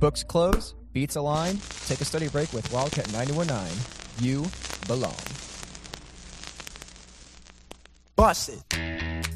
Books closed, beats aligned. Take a study break with Wildcat 919. You belong. Bust it.